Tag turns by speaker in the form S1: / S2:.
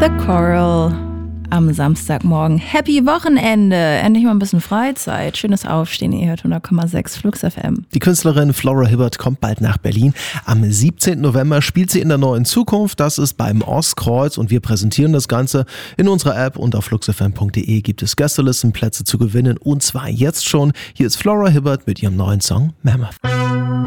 S1: The Coral am Samstagmorgen. Happy Wochenende! Endlich mal ein bisschen Freizeit. Schönes Aufstehen. Ihr hört 100,6 Flux FM.
S2: Die Künstlerin Flora Hibbert kommt bald nach Berlin. Am 17. November spielt sie in der Neuen Zukunft. Das ist beim Ostkreuz und wir präsentieren das Ganze in unserer App und auf fluxfm.de gibt es Gästelistenplätze zu gewinnen und zwar jetzt schon. Hier ist Flora Hibbert mit ihrem neuen Song Mammoth.